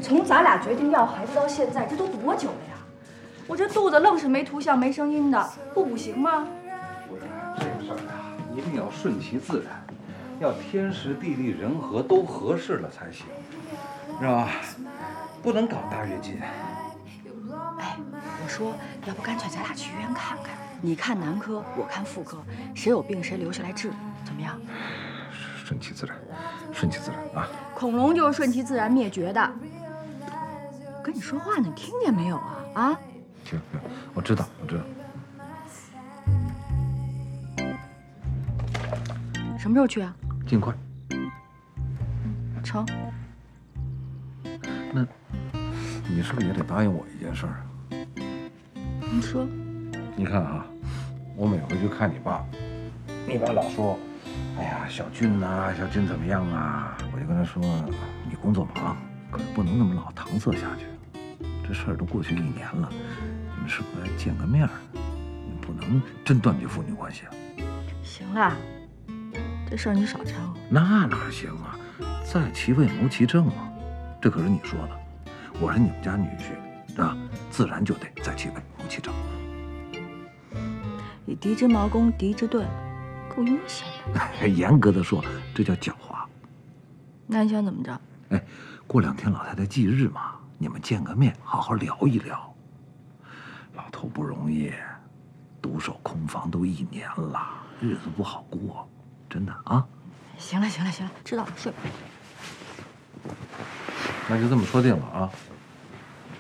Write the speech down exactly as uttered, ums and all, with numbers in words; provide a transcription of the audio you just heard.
从咱俩决定要孩子到现在，这都多久了呀？我这肚子愣是没图像没声音的，不补行吗？ 不是这个事儿啊，一定要顺其自然，要天时地利人和都合适了才行，知道吧？不能搞大跃进。 哎，我说，要不干脆咱俩去医院看看？你看男科，我看妇科，谁有病谁留下来治，怎么样？ 顺其自然，顺其自然啊！ 恐龙就是顺其自然灭绝的。我跟你说话呢，你听见没有啊？啊？ 行行，我知道，我知道。 什么时候去啊？ 尽快。 成。 那，你是不是也得答应我一件事儿啊？ 你说。 你看啊，我每回去看你爸，你爸老说。哎呀，小俊呐，小俊怎么样啊？我就跟他说，你工作忙，可是不能那么老搪塞下去。这事儿都过去一年了，你们是不是来见个面？你不能真断绝父女关系啊！ 行了，这事儿你少掺和。 那哪行啊？在其位谋其政啊，这可是你说的。我是你们家女婿，啊，自然就得在其位谋其政。 以敌之矛攻敌之盾。够阴险的。严格的说，这叫狡猾。 那你想怎么着？ 哎，过两天老太太忌日嘛，你们见个面，好好聊一聊。老头不容易，独守空房都一年了，日子不好过，真的啊。 行了行了行了，知道了，睡吧。 那就这么说定了啊。